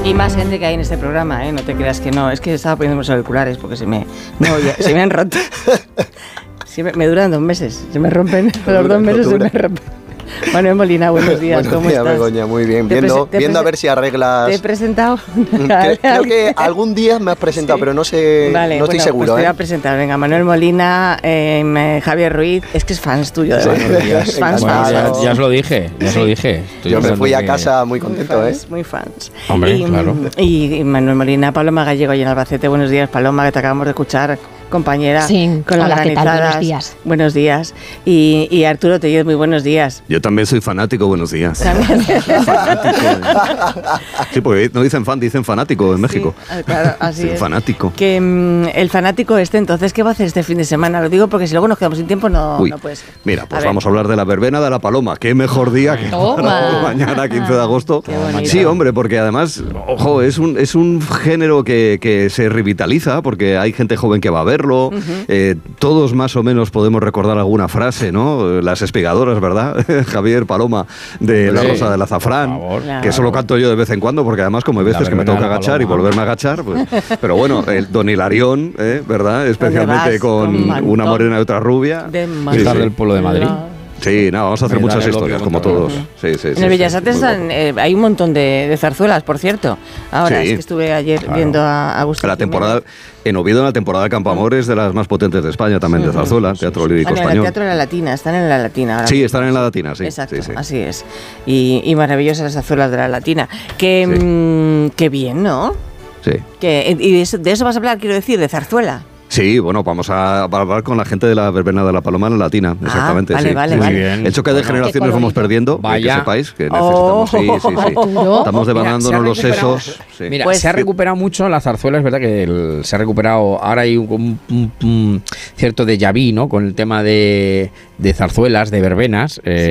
Y más gente que hay en este programa, ¿eh? No te creas que no. Es que estaba poniendo los auriculares porque se me han roto. Me duran 2 meses. Se me rompen. Los 2 meses se me rompen. Manuel Molina, buenos días. ¿Cómo estás? Begoña, muy bien. Viendo a ver si arreglas. ¿Te he presentado? Creo que algún día me has presentado, sí. Pero no sé, no estoy seguro. Pues te voy a presentar. Venga, Manuel Molina, Javier Ruiz. Es que es fans tuyo de Buenos Días. Fans. Ya os lo dije, Yo me fui a casa muy contento, muy fans. Hombre, claro. Y Manuel Molina, Paloma Gallego y en Albacete. Buenos días, Paloma, que te acabamos de escuchar, compañera. Sí, con las granizadas. Buenos días. Buenos días. Y Arturo Tellez, muy buenos días. Yo también soy fanático, buenos días. Fanático. Sí, porque no dicen fan, dicen fanático en México. Claro, así es. Fanático. Que el fanático entonces, ¿qué va a hacer este fin de semana? Lo digo porque si luego nos quedamos sin tiempo no puede ser. Mira, pues vamos a hablar de la verbena de la Paloma. Qué mejor día que mañana, 15 de agosto. Sí, hombre, porque además, ojo, es un género que se revitaliza porque hay gente joven que va a verlo. Todos más o menos podemos recordar alguna frase, ¿no? Las espigadoras, ¿verdad? Javier, Paloma, de La Rosa del Azafrán, que solo canto yo de vez en cuando, porque además como hay veces que me tengo que agachar y volverme a agachar, pues, pero bueno, el Don Hilarión, ¿verdad? Especialmente con Una morena y otra rubia. Del pueblo de Madrid. Sí, vamos a hacer muchas historias, como todos. Sí, en el Bellas Artes hay un montón de zarzuelas, por cierto. Ahora, es que estuve ayer viendo a Agustín. La temporada, en Oviedo, la temporada de Campo Amor es de las más potentes de España, también de zarzuela, teatro lírico español. El teatro de la Latina, están en la Latina ahora. Sí, están en la Latina, sí. Exacto, sí. Así es. Y maravillosas las zarzuelas de la Latina. Qué bien, ¿no? Sí. Y de eso vas a hablar, quiero decir, de zarzuela. Sí, bueno, vamos a hablar con la gente de la verbena de la Paloma en la Latina, exactamente. Vale. El choque de generaciones vamos perdiendo, que sepáis que necesitamos. Sí. Estamos devanándonos los sesos. Sí. Mira, se ha recuperado mucho la zarzuela, es verdad que se ha recuperado. Ahora hay un cierto déjà vu, ¿no? Con el tema de zarzuelas, de verbenas.